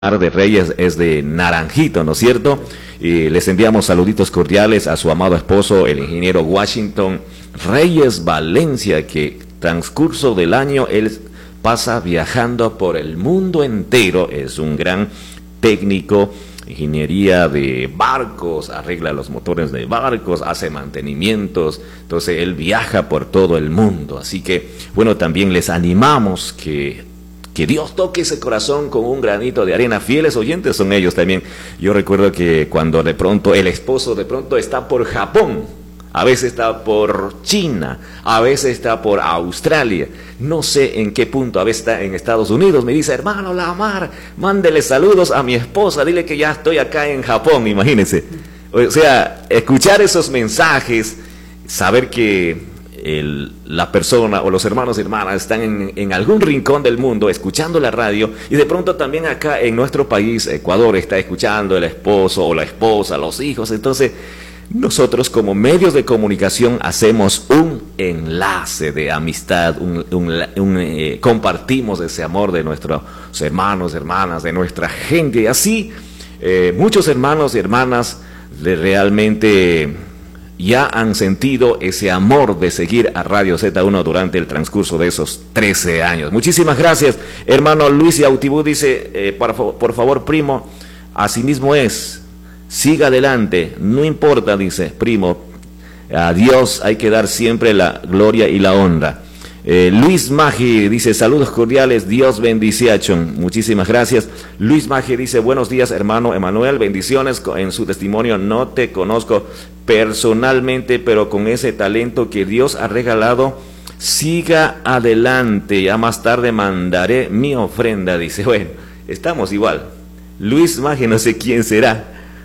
de Reyes es de Naranjito, ¿no es cierto? Y les enviamos saluditos cordiales a su amado esposo, el ingeniero Washington Reyes Valencia, que transcurso del año él pasa viajando por el mundo entero. Es un gran técnico, ingeniería de barcos, arregla los motores de barcos, hace mantenimientos, entonces él viaja por todo el mundo. Así que, bueno, también les animamos que Dios toque ese corazón con un granito de arena. Fieles oyentes son ellos también. Yo recuerdo que cuando de pronto el esposo de pronto está por Japón, a veces está por China, a veces está por Australia, no sé en qué punto, a veces está en Estados Unidos, me dice: hermano Lamar, mándele saludos a mi esposa, dile que ya estoy acá en Japón, imagínense. O sea, escuchar esos mensajes, saber que la persona o los hermanos y hermanas están en algún rincón del mundo escuchando la radio, y de pronto también acá en nuestro país, Ecuador, está escuchando el esposo o la esposa, los hijos. Entonces nosotros como medios de comunicación hacemos un enlace de amistad, compartimos ese amor de nuestros hermanos, hermanas, de nuestra gente, y así muchos hermanos y hermanas realmente ya han sentido ese amor de seguir a Radio Z1 durante el transcurso de esos 13 años. Muchísimas gracias, hermano Luis Yautibú. Dice, por favor, primo, así mismo es, siga adelante, no importa, dice, primo, a Dios hay que dar siempre la gloria y la honra. Luis Magi dice: saludos cordiales, Dios bendición. Muchísimas gracias. Luis Magi dice: buenos días, hermano Emanuel, bendiciones en su testimonio. No te conozco personalmente, pero con ese talento que Dios ha regalado, siga adelante, ya más tarde mandaré mi ofrenda. Dice, bueno, estamos igual. Luis Magi, no sé quién será.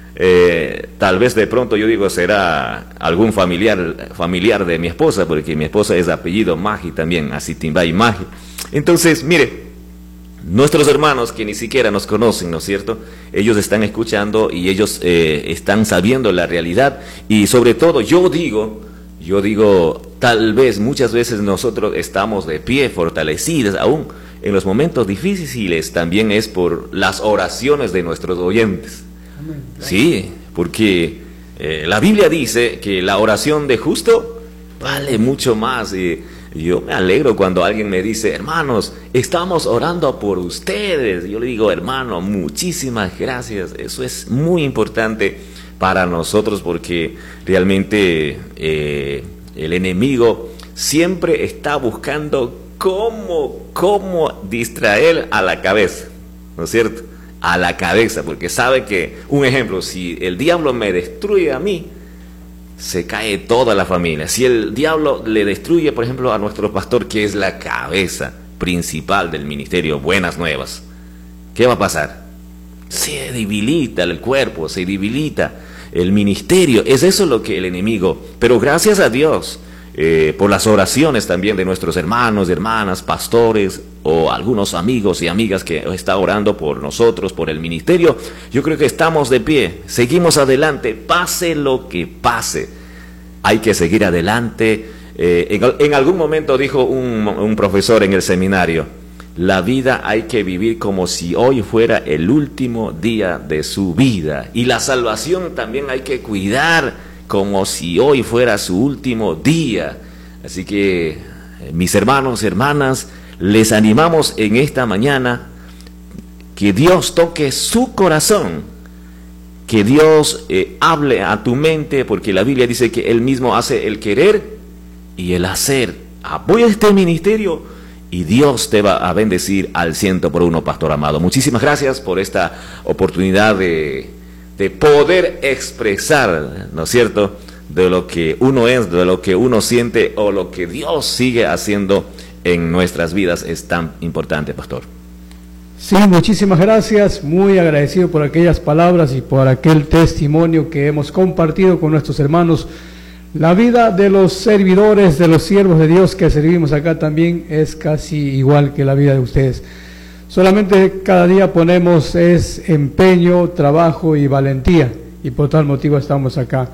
Tal vez de pronto yo digo será algún familiar de mi esposa, porque mi esposa es de apellido Magi también, así Timbay Magi. Entonces, mire, nuestros hermanos que ni siquiera nos conocen, ¿no es cierto? Ellos están escuchando y ellos están sabiendo la realidad, y sobre todo yo digo, tal vez muchas veces nosotros estamos de pie, fortalecidos, aún en los momentos difíciles, también es por las oraciones de nuestros oyentes. Sí, porque la Biblia dice que la oración de justo vale mucho más. Yo me alegro cuando alguien me dice: hermanos, estamos orando por ustedes. Yo le digo: hermano, muchísimas gracias. Eso es muy importante para nosotros, porque realmente el enemigo siempre está buscando cómo distraer a la cabeza, ¿no es cierto? A la cabeza, porque sabe que, un ejemplo, si el diablo me destruye a mí, se cae toda la familia. Si el diablo le destruye, por ejemplo, a nuestro pastor, que es la cabeza principal del ministerio Buenas Nuevas, ¿qué va a pasar? Se debilita el cuerpo, se debilita el ministerio. Es eso lo que el enemigo, pero gracias a Dios, por las oraciones también de nuestros hermanos y hermanas, pastores o algunos amigos y amigas que están orando por nosotros, por el ministerio, yo creo que estamos de pie, seguimos adelante, pase lo que pase, hay que seguir adelante. En algún momento dijo un profesor en el seminario: la vida hay que vivir como si hoy fuera el último día de su vida, y la salvación también hay que cuidar como si hoy fuera su último día. Así que, mis hermanos y hermanas, les animamos en esta mañana que Dios toque su corazón, que Dios hable a tu mente, porque la Biblia dice que Él mismo hace el querer y el hacer. Apoya este ministerio y Dios te va a bendecir al 100%, pastor amado. Muchísimas gracias por esta oportunidad de poder expresar, ¿no es cierto?, de lo que uno es, de lo que uno siente, o lo que Dios sigue haciendo en nuestras vidas. Es tan importante, pastor. Sí, muchísimas gracias, muy agradecido por aquellas palabras y por aquel testimonio que hemos compartido con nuestros hermanos. La vida de los servidores, de los siervos de Dios que servimos acá también es casi igual que la vida de ustedes. Solamente cada día ponemos empeño, trabajo y valentía, y por tal motivo estamos acá.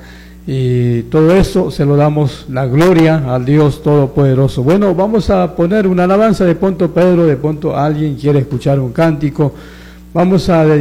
Y todo eso se lo damos la gloria al Dios Todopoderoso. Bueno, vamos a poner una alabanza. De pronto Pedro, de pronto alguien quiere escuchar un cántico, Vamos a